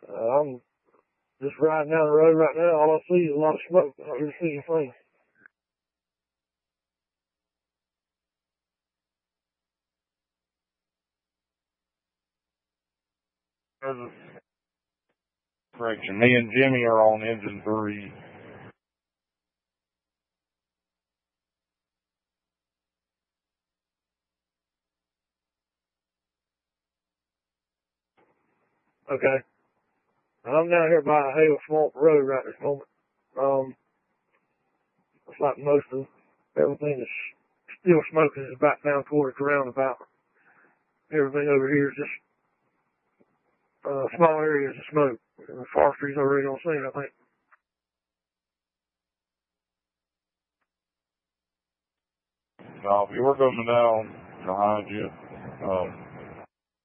I'm just riding down the road right now. All I see is a lot of smoke. I don't really see anything. Correction. Me and Jimmy are on engine 3. Okay. I'm down here by Hale Swamp Road right this moment. It's like most of everything that's still smoking is back down towards the roundabout. Everything over here is just small areas of smoke. The forestry's already on scene, I think. If you were coming down behind you,